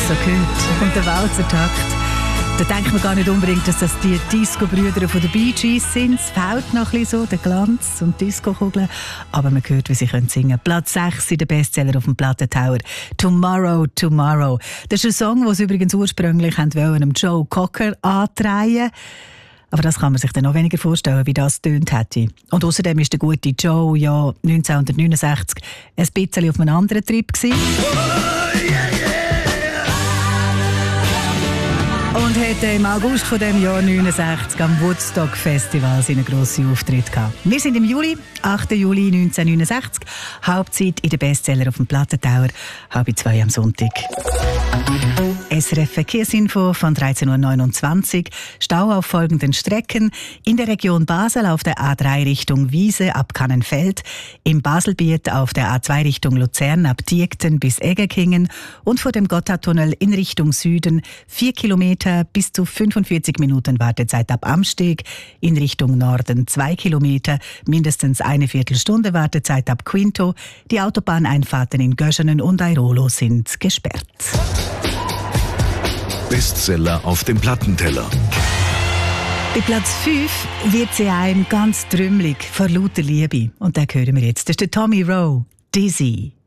so hört und der Walzertakt, da denkt man gar nicht unbedingt, dass das die Disco-Brüder von den Bee Gees sind. Es fehlt noch ein bisschen so, der Glanz und die Disco-Kugeln. Aber man hört, wie sie singen können. Platz 6 in den Bestseller auf dem Plattentower. Tomorrow, Tomorrow. Das ist ein Song, den sie übrigens ursprünglich einem Joe Cocker antreiben. Aber das kann man sich dann noch weniger vorstellen, wie das tönt hätte. Und außerdem ist der gute Joe ja 1969 ein bisschen auf einem anderen Trip gewesen. Und hatte im August von dem Jahr 69 am Woodstock Festival seinen grossen Auftritt gehabt. Wir sind im Juli, 8. Juli 1969. Hauptzeit in den Bestseller auf dem Plattentower, 1:30 am Sonntag. SRF Verkehrsinfo von 13.29 Uhr. Stau auf folgenden Strecken. In der Region Basel auf der A3 Richtung Wiese ab Kannenfeld. Im Baselbiet auf der A2 Richtung Luzern ab Diekten bis Egerkingen. Und vor dem Gotthardtunnel in Richtung Süden 4 Kilometer bis zu 45 Minuten Wartezeit ab Amsteg. In Richtung Norden 2 Kilometer, mindestens eine Viertelstunde Wartezeit ab Quinto. Die Autobahneinfahrten in Göschenen und Airolo sind gesperrt. Bestseller auf dem Plattenteller. Bei Platz 5 wird sie einem ganz trümmelig vor lauter Liebe. Und den hören wir jetzt. Das ist der Tommy Rowe, Dizzy.